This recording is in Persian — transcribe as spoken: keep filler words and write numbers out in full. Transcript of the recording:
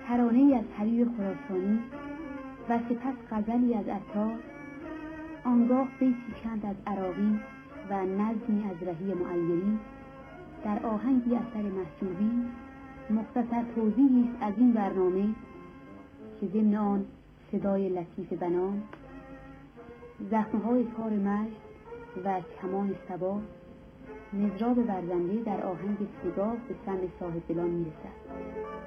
ترانه‌ای از حبیب خراسانی و سپس غزلی از عطار، آنگاه بیتی چند از عراقی و نظمی از رهی معیری در آهنگی اثر محجوبی مختصر توضیحی است از این برنامه که ضمن آن صدای لطیف بنان، زخمه‌های تار مشت و کمان صبا، مضراب ورزنده در آهنگ سیگاه به سمع صاحب دلان میرسد.